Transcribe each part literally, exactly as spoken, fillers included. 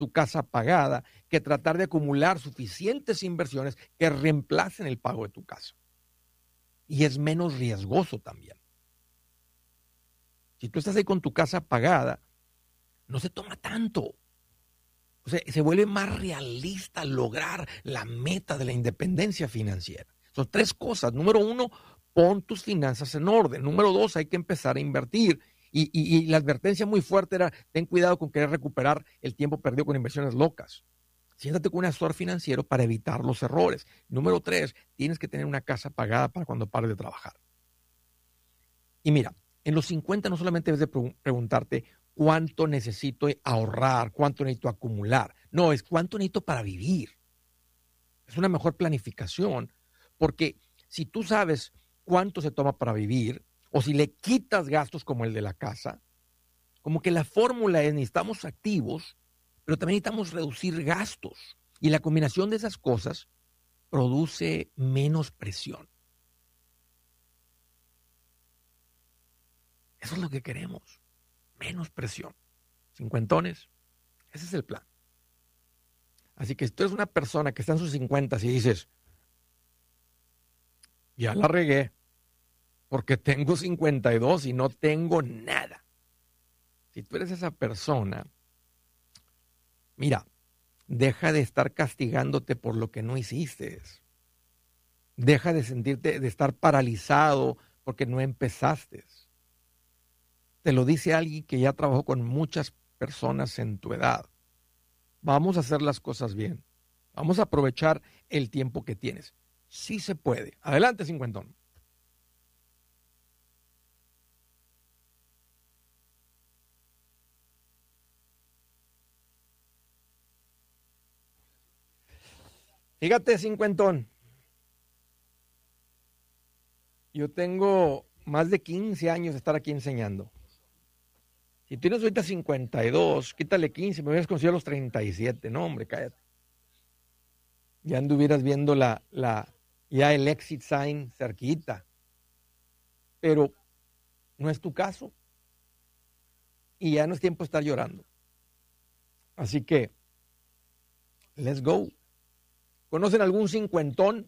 tu casa pagada que tratar de acumular suficientes inversiones que reemplacen el pago de tu casa. Y es menos riesgoso también. Si tú estás ahí con tu casa pagada, no se toma tanto. O sea, se vuelve más realista lograr la meta de la independencia financiera. Son tres cosas. Número uno, pon tus finanzas en orden. Número dos, hay que empezar a invertir. Y, y, y la advertencia muy fuerte era, ten cuidado con querer recuperar el tiempo perdido con inversiones locas. Siéntate con un asesor financiero para evitar los errores. Número tres, tienes que tener una casa pagada para cuando pares de trabajar. Y mira, en los cincuenta no solamente debes de pre- preguntarte cuánto necesito ahorrar, cuánto necesito acumular. No, es cuánto necesito para vivir. Es una mejor planificación, porque si tú sabes cuánto se toma para vivir, o si le quitas gastos como el de la casa, como que la fórmula es necesitamos activos, pero también necesitamos reducir gastos. Y la combinación de esas cosas produce menos presión. Eso es lo que queremos, menos presión. Cincuentones, ese es el plan. Así que si tú eres una persona que está en sus cincuentas y dices, ya la regué, porque tengo cincuenta y dos y no tengo nada. Si tú eres esa persona, mira, deja de estar castigándote por lo que no hiciste. Deja de sentirte, de estar paralizado porque no empezaste. Te lo dice alguien que ya trabajó con muchas personas en tu edad. Vamos a hacer las cosas bien. Vamos a aprovechar el tiempo que tienes. Sí se puede. Adelante, cincuentón. Fíjate, cincuentón. Yo tengo más de quince años de estar aquí enseñando. Si tienes ahorita cincuenta y dos, quítale quince, me hubieras conocido a los treinta y siete. No, hombre, cállate. Ya anduvieras viendo la, la, ya el exit sign cerquita. Pero no es tu caso. Y ya no es tiempo de estar llorando. Así que, let's go. ¿Conocen algún cincuentón?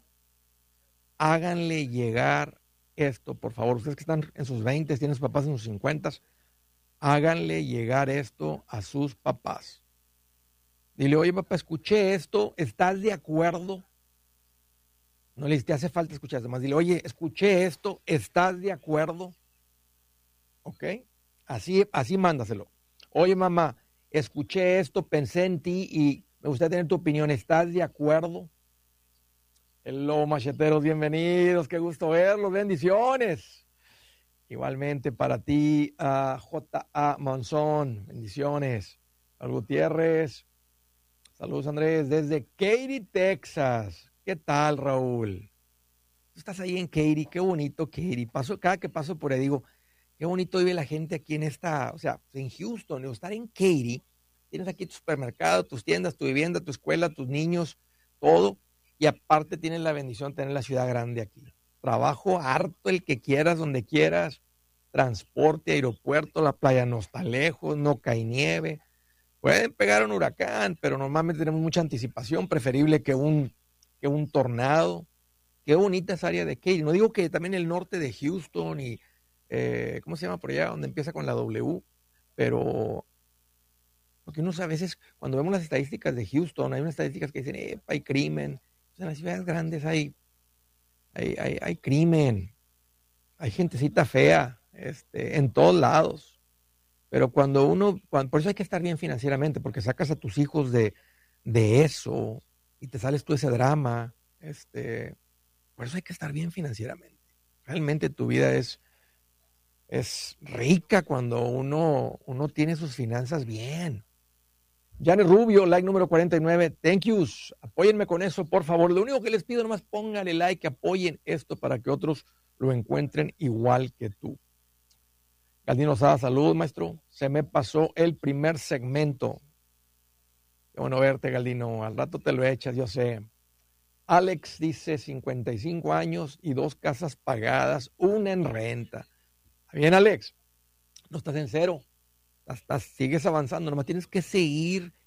Háganle llegar esto, por favor. Ustedes que están en sus veinte, tienen sus papás en sus cincuenta, háganle llegar esto a sus papás. Dile, oye, papá, escuché esto, ¿estás de acuerdo? No le te hace falta escuchar, además dile, oye, escuché esto, ¿estás de acuerdo? ¿Ok? Así, así mándaselo. Oye, mamá, escuché esto, pensé en ti y me gustaría tener tu opinión, ¿estás de acuerdo? Hello, macheteros, bienvenidos, qué gusto verlos, bendiciones. Igualmente para ti, uh, J A Monzón, bendiciones. Al Gutiérrez, saludos Andrés, desde Katy, Texas. ¿Qué tal, Raúl? Tú estás ahí en Katy, qué bonito Katy. Paso, cada que paso por ahí digo, qué bonito vive la gente aquí en esta, o sea, en Houston, o estar en Katy, tienes aquí tu supermercado, tus tiendas, tu vivienda, tu escuela, tus niños, todo. Y aparte tienes la bendición de tener la ciudad grande aquí. Trabajo harto el que quieras, donde quieras. Transporte, aeropuerto, la playa no está lejos, no cae nieve. Pueden pegar un huracán, pero normalmente tenemos mucha anticipación, preferible que un, que un tornado. Qué bonita esa área de Katy. No digo que también el norte de Houston y, eh, ¿cómo se llama por allá? Donde empieza con la W. Pero, porque uno sabe, a veces, cuando vemos las estadísticas de Houston, hay unas estadísticas que dicen, eh, hay crimen. En las ciudades grandes hay, hay, hay, hay crimen, hay gentecita fea, este, en todos lados. Pero cuando uno, cuando, por eso hay que estar bien financieramente, porque sacas a tus hijos de, de eso y te sales tú ese drama. Este, por eso hay que estar bien financieramente. Realmente tu vida es, es rica cuando uno, uno tiene sus finanzas bien. Janet Rubio, like número cuarenta y nueve. Thank yous. Apóyenme con eso, por favor. Lo único que les pido, nomás pónganle like, apoyen esto para que otros lo encuentren igual que tú. Galdino Sada, salud, maestro. Se me pasó el primer segmento. Qué bueno verte, Galdino. Al rato te lo echas, yo sé. Alex dice cincuenta y cinco años y dos casas pagadas, una en renta. Bien, Alex. No estás en cero. Estás, sigues avanzando. Nomás tienes que seguir